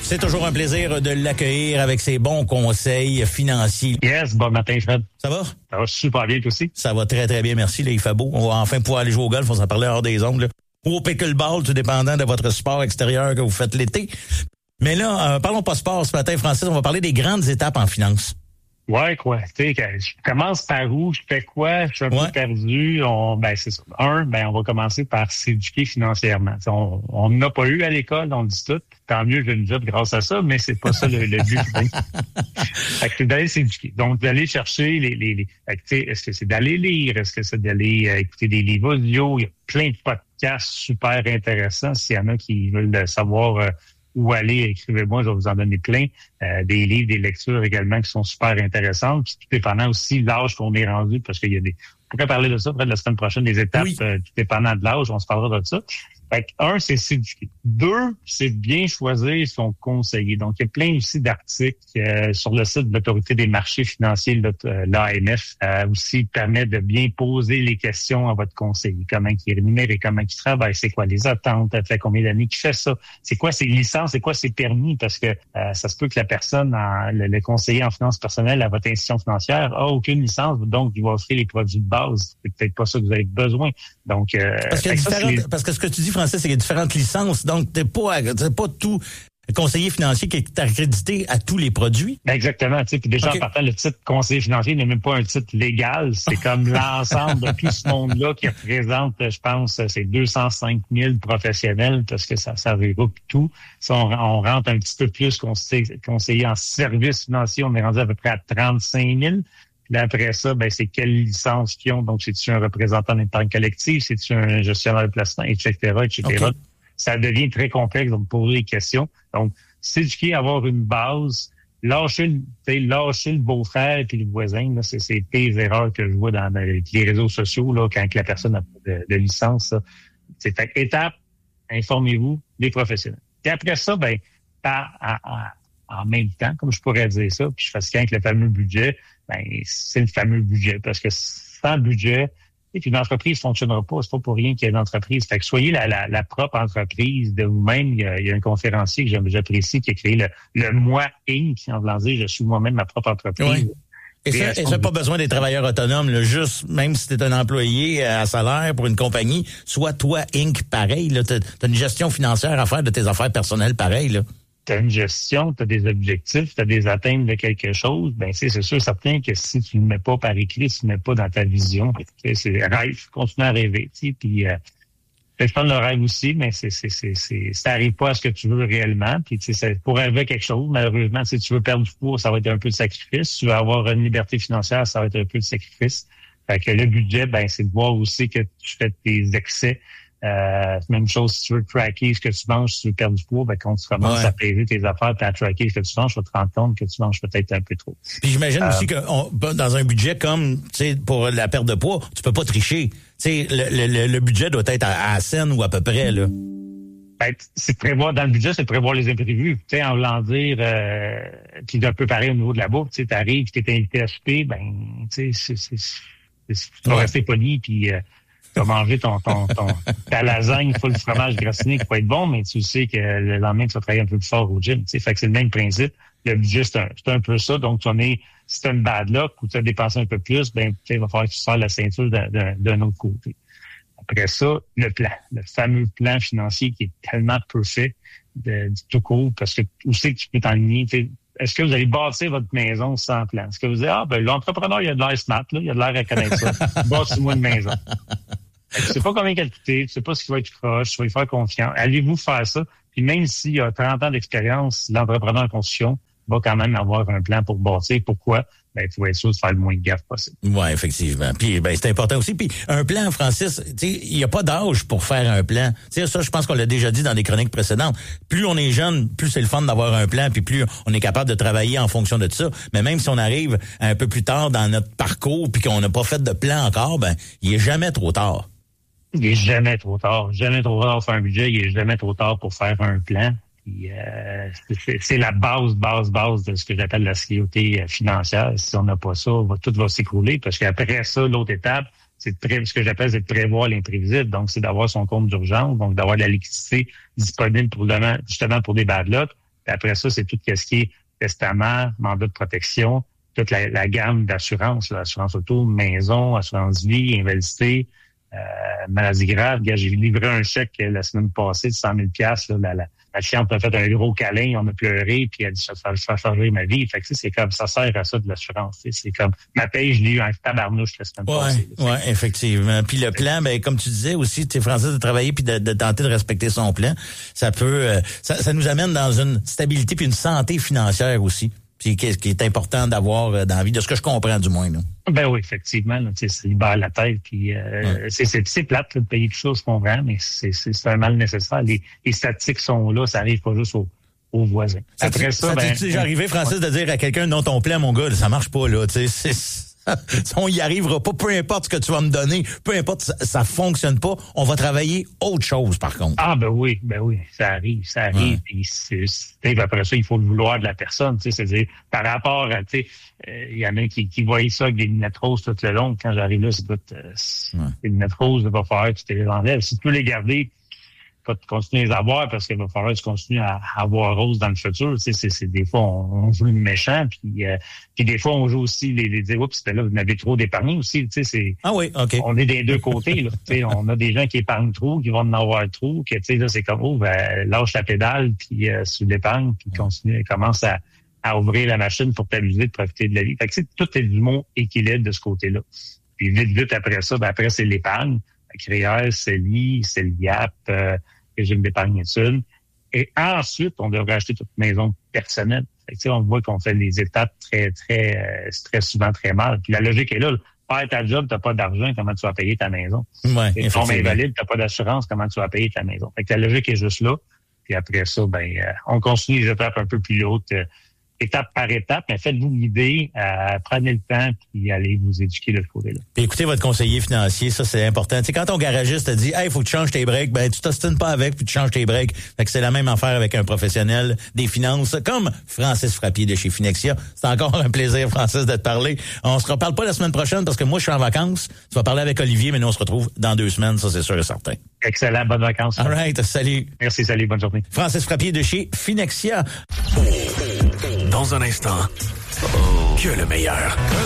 C'est toujours un plaisir de l'accueillir avec ses bons conseils financiers. Yes, bon matin, Fred. Ça va? Ça va super bien, toi aussi? Ça va très, très bien, merci. Là, il fait beau. On va enfin pouvoir aller jouer au golf. On s'en parlait hors des ongles. Ou au pickleball, tout dépendant de votre sport extérieur que vous faites l'été. Mais là, parlons pas sport ce matin, Francis. On va parler des grandes étapes en finance. Ouais, quoi. Tu sais, je commence par où? Je fais quoi? Je suis un peu perdu. C'est ça. On va commencer par s'éduquer financièrement. T'sais, on n'a pas eu à l'école, on le dit tout. Tant mieux, j'ai une job grâce à ça, mais c'est pas ça le but. Fait que c'est d'aller s'éduquer. Donc, d'aller chercher est-ce que c'est d'aller lire? Est-ce que c'est d'aller écouter des livres audio? Il y a plein de podcasts super intéressants. S'il y en a qui veulent savoir où aller, écrivez-moi, je vais vous en donner plein. Des livres, des lectures également qui sont super intéressantes. Puis tout dépendant aussi de l'âge qu'on est rendu, parce qu'il y a on pourrait parler de ça, peut-être la semaine prochaine, des étapes, tout dépendant de l'âge, on se parlera de ça. Fait que, 1, c'est s'éduquer. 2, c'est bien choisir son conseiller. Donc, il y a plein aussi d'articles sur le site de l'Autorité des marchés financiers, l'AMF, aussi permet de bien poser les questions à votre conseiller. Comment il rémunère et comment il travaille, c'est quoi les attentes, ça fait combien d'années qu'il fait ça, c'est quoi ses licences, c'est quoi ses permis, parce que ça se peut que la personne, le conseiller en finances personnelles à votre institution financière a aucune licence, donc il va offrir les produits de base. C'est peut-être pas ça que vous avez besoin. Donc, parce que ce que tu dis, Francis, c'est qu'il y a différentes licences. Donc, t'es pas tout conseiller financier qui est accrédité à tous les produits. Exactement. Tu sais, puis déjà, en partant, le titre conseiller financier n'est même pas un titre légal. C'est comme l'ensemble de tout ce monde-là qui représente, je pense, c'est 205 000 professionnels parce que ça regroupe tout. Si on rentre un petit peu plus conseiller en services financiers, on est rendu à peu près à 35 000. Puis après ça, c'est quelle licence qu'ils ont. Donc, c'est-tu un représentant d'épargne collective, c'est-tu un gestionnaire de placement, etc., etc. Okay. Ça devient très complexe, donc poser des questions. Donc, s'éduquer, avoir une base, lâcher le beau-frère et le voisin, là, c'est pires erreurs que je vois dans les réseaux sociaux, là, quand la personne n'a pas de licence. Ça. C'est fait étape, informez-vous, les professionnels. Puis après ça, en même temps, comme je pourrais dire ça, puis je fais avec le fameux budget, c'est le fameux budget. Parce que sans budget, et puis une entreprise ne fonctionnera pas. C'est pas pour rien qu'il y ait une entreprise. Fait que soyez la propre entreprise de vous-même. Il y a un conférencier que j'apprécie qui a créé le Moi Inc. En voulant dire, je suis moi-même ma propre entreprise. Oui. Et ça, pas besoin des travailleurs autonomes. Là, juste, même si tu es un employé à salaire pour une compagnie, soit toi Inc. pareil. Tu as une gestion financière à faire de tes affaires personnelles pareil. Là. Tu as une gestion, tu as des objectifs, tu as des atteintes de quelque chose, c'est sûr certain que si tu ne le mets pas par écrit, si tu ne le mets pas dans ta vision, c'est rêve, continue à rêver, puis peut-être prendre le rêve aussi, mais ça n'arrive pas à ce que tu veux réellement, puis pour rêver quelque chose, malheureusement, si tu veux perdre du poids, ça va être un peu de sacrifice, si tu veux avoir une liberté financière, ça va être un peu de sacrifice. Fait que le budget, c'est de voir aussi que tu fais tes excès. Même chose, si tu veux tracker ce que tu manges, si tu veux perdre du poids, quand tu commences à payer tes affaires et à tracker ce que tu manges, tu vas te rendre compte que tu manges peut-être un peu trop. Puis j'imagine aussi que dans un budget comme pour la perte de poids, tu peux pas tricher. Le budget doit être à scène ou à peu près, là. C'est de prévoir, dans le budget, c'est de prévoir les imprévus. En voulant dire, puis d'un peu pareil au niveau de la bouffe, tu arrives, tu es invité à souper, tu vas rester poli, puis tu vas manger ta lasagne full fromage grassiné qui peut être bon, mais tu sais que le lendemain, tu vas travailler un peu plus fort au gym. Fait que c'est le même principe. Le budget, c'est un peu ça. Donc, si tu as une bad luck ou tu as dépensé un peu plus, il va falloir que tu sors la ceinture d'un autre côté. Après ça, le plan. Le fameux plan financier qui est tellement peu fait du tout court, parce que où c'est que tu peux t'enligner? Est-ce que vous allez bâtir votre maison sans plan? Est-ce que vous dites, l'entrepreneur, il a de l'air smart, là, il a de l'air à connaître ça. Bâtis-moi une maison. Tu sais pas combien qu'elle coûte, tu sais pas ce qui va être proche, tu vas y faire confiance. Allez-vous faire ça? Puis même s'il y a 30 ans d'expérience, l'entrepreneur en construction va quand même avoir un plan pour bâtir. Pourquoi? Tu vas être sûr de faire le moins de gaffe possible. Oui, effectivement. Puis c'est important aussi. Puis un plan, Francis, il n'y a pas d'âge pour faire un plan. Ça, je pense qu'on l'a déjà dit dans des chroniques précédentes. Plus on est jeune, plus c'est le fun d'avoir un plan, puis plus on est capable de travailler en fonction de ça. Mais même si on arrive un peu plus tard dans notre parcours, puis qu'on n'a pas fait de plan encore, il est jamais trop tard. Il est jamais trop tard. Jamais trop tard pour faire un budget. Il est jamais trop tard pour faire un plan. Puis, c'est la base de ce que j'appelle la sécurité financière. Si on n'a pas ça, tout va s'écrouler. Parce qu'après ça, l'autre étape, c'est ce que j'appelle, c'est de prévoir l'imprévisible. Donc, c'est d'avoir son compte d'urgence, donc d'avoir de la liquidité disponible justement pour des bad luck. Après ça, c'est tout ce qui est testament, mandat de protection, toute la gamme d'assurance, assurance auto, maison, assurance vie, invalidité, maladie grave. J'ai livré un chèque la semaine passée de 100 000 $. La cliente m'a fait un gros câlin, on a pleuré, puis elle a dit ça a changé ma vie. Fait que c'est comme ça sert à ça de l'assurance. C'est comme ma paye, je l'ai eu en tabarnouche la semaine passée. Oui, effectivement. Puis le plan, ben comme tu disais aussi, Francis, de travailler puis de tenter de respecter son plan, ça peut ça nous amène dans une stabilité puis une santé financière aussi. Puis qu'est-ce qui est important d'avoir dans la vie, de ce que je comprends du moins. Là. Ben oui, effectivement, là, ça libère la tête. Puis c'est plate de payer tout ça, je comprends, mais c'est un mal nécessaire. Les statistiques sont là, ça arrive pas juste aux voisins. Après ça, t'es déjà arrivé, Francis, de dire à quelqu'un non, ton plan, mon gars, ça marche pas là. On y arrivera pas, peu importe ce que tu vas me donner, peu importe, ça fonctionne pas, on va travailler autre chose par contre. Ah ben oui, ça arrive. Ouais. Puis après ça, il faut le vouloir de la personne, c'est-à-dire par rapport à, il y en a qui voient ça avec des lunettes roses tout le long. Quand j'arrive là, les lunettes roses, il va falloir que tu te les enlèves. Si tu peux les garder, pas de continuer à les avoir parce qu'il va falloir que tu continues à avoir rose dans le futur. C'est des fois on joue le méchant, puis des fois on joue aussi les dire oups, là, vous n'avez trop d'épargne aussi. Ah oui, OK. On est des deux côtés. Là, on a des gens qui épargnent trop, qui vont en avoir trop, que là, c'est comme lâche la pédale, puis sur l'épargne, puis commence à ouvrir la machine pour t'amuser, de profiter de la vie. Fait que tout est du bon équilibre de ce côté-là. Puis vite après ça, après c'est l'épargne. La CREER, CELI, CELIAP, régime d'épargne études. Et ensuite, on devrait acheter toute maison personnelle. Fait que, on voit qu'on fait les étapes très souvent très mal. Puis la logique est là. Faire ta job, t'as pas d'argent, comment tu vas payer ta maison? Ouais, et ton invalide, t'as pas d'assurance, comment tu vas payer ta maison? Fait que la logique est juste là. Puis après ça, on continue les étapes un peu plus hautes, étape par étape, mais faites-vous l'idée, prenez le temps, puis allez vous éduquer de ce côté-là. Puis écoutez votre conseiller financier, ça c'est important. Tu sais, quand ton garagiste te dit « Hey, il faut que tu changes tes breaks », tu t'ostines pas avec, puis tu changes tes breaks. Fait que c'est la même affaire avec un professionnel des finances, comme Francis Frappier de chez Finexia. C'est encore un plaisir, Francis, de te parler. On se reparle pas la semaine prochaine parce que moi, je suis en vacances. Tu vas parler avec Olivier, mais nous, on se retrouve dans 2 semaines, ça c'est sûr et certain. Excellent, bonnes vacances. All right, salut. Merci, salut, bonne journée. Francis Frappier de chez Finexia. Dans un instant, que le meilleur.